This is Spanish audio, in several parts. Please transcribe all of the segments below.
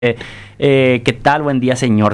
¿Qué tal? Buen día, señor.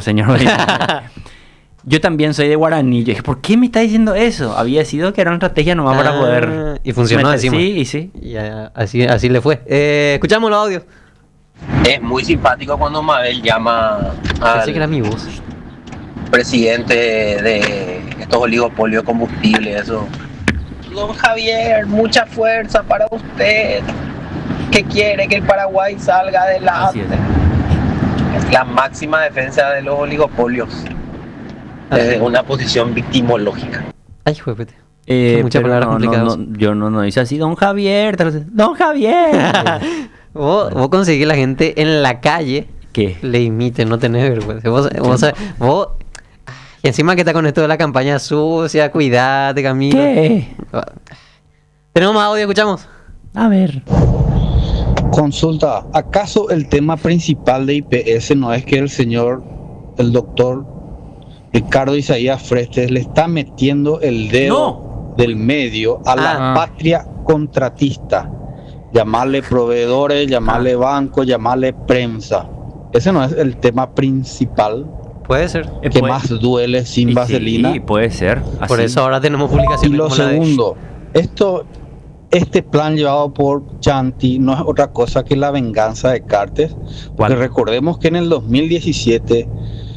Yo también soy de Guaraní. Yo dije, ¿por qué me está diciendo eso? Había sido que era una estrategia nomás para poder... Y funcionó encima. Sí, y sí. Y así le fue. Escuchamos los audios. Es muy simpático cuando Mabel llama Pensé que era mi voz. presidente de estos oligopolios de combustible, eso. Don Javier, mucha fuerza para usted, que quiere que el Paraguay salga adelante. Es la máxima defensa de los oligopolios, desde una posición victimológica. Ay, juepete. Muchas palabras complicadas. Yo no dice así, Don Javier. Don Javier. Vos conseguís que la gente en la calle ¿qué? Le imite, no tenés vergüenza. Vos y encima que está con esto de la campaña sucia, cuidate, Camilo. ¿Qué? Tenemos más audio, escuchamos. A ver. Consulta, ¿acaso el tema principal de IPS no es que el doctor Ricardo Isaías Frestes le está metiendo el dedo del medio a la patria contratista? Llamarle proveedores, llamarle bancos, llamarle prensa. Ese no es el tema principal. Puede ser. Que más duele sin vaselina. Sí, puede ser. Así. Por eso ahora tenemos publicaciones. Y lo segundo, este plan llevado por Chanti no es otra cosa que la venganza de Cartes. Porque recordemos que en el 2017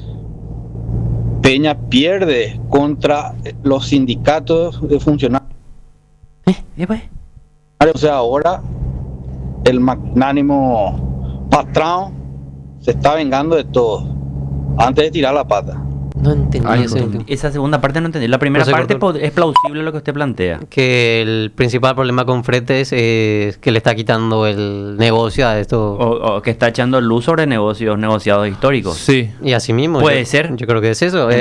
Peña pierde contra los sindicatos de funcionarios. O sea, ahora el magnánimo patrón se está vengando de todo antes de tirar la pata. No entendí esa segunda parte no entendí. La primera parte es plausible lo que usted plantea. Que el principal problema con Fretes es que le está quitando el negocio a esto. O que está echando luz sobre negociados históricos. Sí. Y así mismo. Puede ser. Yo creo que es eso.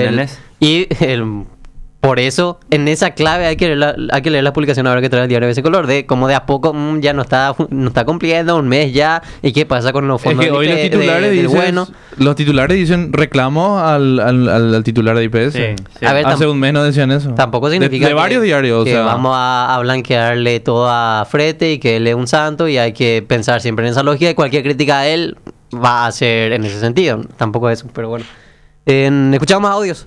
Por eso, en esa clave hay que leer la publicación ahora que trae el diario de ese color, de cómo de a poco ya no está cumpliendo un mes ya, y qué pasa con los fondos. Es que hoy los titulares dicen reclamos al titular de IPS. Sí. A ver, hace un mes no decían eso. Tampoco significa de varios diarios. Que vamos a blanquearle todo a Frete y que él es un santo, y hay que pensar siempre en esa lógica, y cualquier crítica a él va a ser en ese sentido. Tampoco eso, pero bueno. Escuchamos más audios.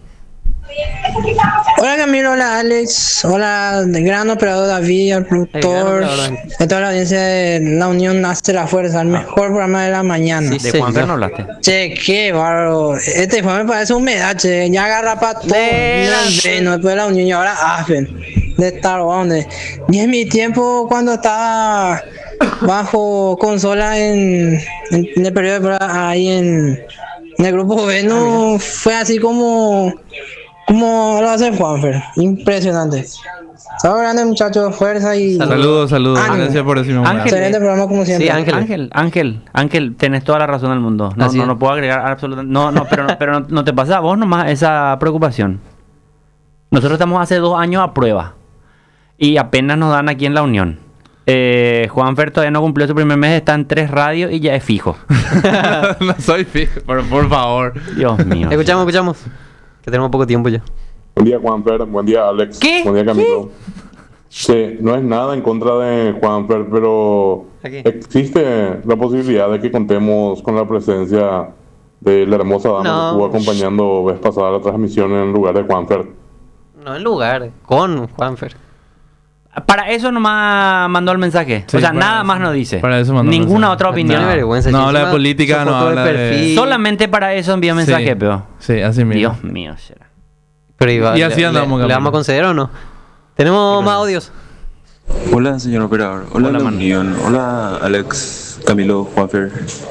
Hola Camilo, hola Alex, hola gran operador David, el productor, de toda la audiencia de La Unión Hace la Fuerza, el mejor programa de la mañana. Sí, de Juan no hablaste. Che, qué bárbaro, este informe parece humedad, che, ya agarra para todo, después de La Unión y ahora AFEN, de Star Wars. Y en mi tiempo cuando estaba bajo consola en el periodo ahí en el grupo B, fue así como lo hace Juanfer, impresionante. Saludos grandes muchachos, fuerza y... Saludos, gracias por decirme. Excelente programa como siempre. Sí, Ángel, tenés toda la razón del mundo. No puedo agregar absolutamente... pero no te pasa a vos nomás esa preocupación. Nosotros estamos hace 2 años a prueba y apenas nos dan aquí en La Unión. Juanfer todavía no cumplió su primer mes, está en 3 radios y ya es fijo. No soy fijo, pero por favor. Dios mío. Escuchamos. Que tenemos poco tiempo ya. Buen día, Juanfer. Buen día, Alex. ¿Qué? Buen día, Camilo. Sí, no es nada en contra de Juanfer, pero existe la posibilidad de que contemos con la presencia de la hermosa dama que estuvo acompañando vez pasada la transmisión en lugar de Juanfer. No en lugar, con Juanfer. Para eso nomás mandó el mensaje. Sí, nada más no dice. Para eso mandó ninguna otra opinión. No habla de política, no habla de... Solamente para eso envía mensaje, pero... Sí, así mismo. Dios mío, será. Pero y así andamos. ¿Le vamos a conceder o no? Tenemos más audios. Hola, señor operador. Hola, La Unión. Hola, Alex, Camilo, Juanfer.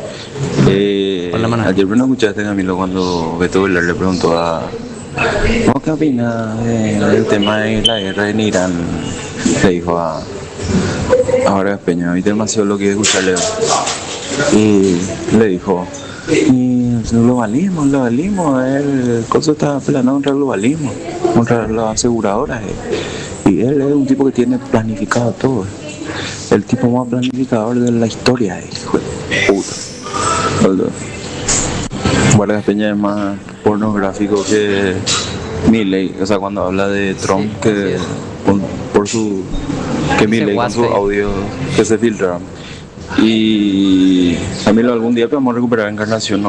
Hola, ayer no escuchaste, Camilo, cuando Beto Velar le preguntó a... ¿Qué opina del tema de la guerra en Irán? Le dijo a Vargas Peña, ¿viste demasiado lo que escucharle? Y le dijo, y el globalismo, el coso está peleando contra el globalismo, contra las aseguradoras. Y él es un tipo que tiene planificado todo. El tipo más planificador de la historia, hijo de puta. Vargas Peña es más pornográfico que Milei, o sea, cuando habla de Trump, que Milei con sus audios que se filtraron. Y Camilo, algún día podemos recuperar Encarnación, ¿no?